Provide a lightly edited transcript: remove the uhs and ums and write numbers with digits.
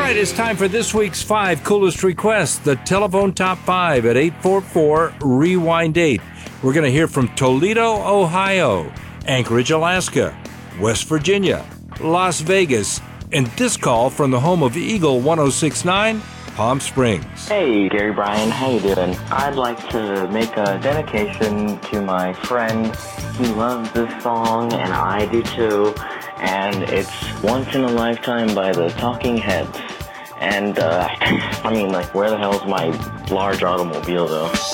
right, it's time for this week's 5 coolest requests, the telephone top 5 at 844-REWIND-8. We're going to hear from Toledo, Ohio, Anchorage, Alaska, West Virginia, Las Vegas, and this call from the home of Eagle 106.9, Palm Springs. Hey, Gary Bryan, how you doing? I'd like to make a dedication to my friend. He loves this song, and I do too. And it's Once in a Lifetime by the Talking Heads. And, where the hell's my large automobile, though?